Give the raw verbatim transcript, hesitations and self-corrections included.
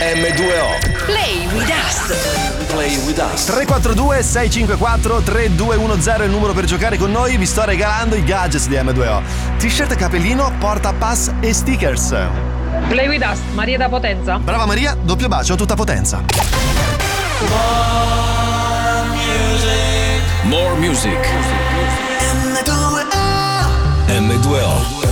emme due o. Play with us. Play with us. tre quattro due sei cinque quattro tre due uno zero è il numero per giocare con noi. Vi sto regalando i gadgets di emme due o. T-shirt, capellino, portapass e stickers. Play with us, Maria da Potenza. Brava Maria, doppio bacio a tutta potenza. More music. emme due o. emme due o.